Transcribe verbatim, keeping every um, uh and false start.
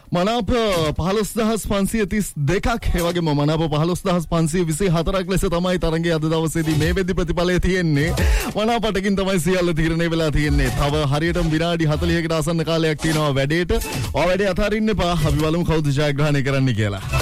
මනාප පහළොස් දහස් පන්සිය තිස් දෙකක් ඒ වගේම මනාප පහළොස් දහස් පන්සිය විසි හතරක් ලෙස තමයි තරඟයේ අද දවසේදී මේ වෙද්දි ප්‍රතිඵලය තියෙන්නේ. මනාපටකින් තමයි සියල්ල තීරණය වෙලා තියෙන්නේ. තව හරියටම විනාඩි හතළිහකට ආසන්න කාලයක් තියෙනවා වැඩේට. ඔය වැඩේ අතාරින්න එපා. අපි බලමු කවුද ජයග්‍රහණය කරන්න කියලා.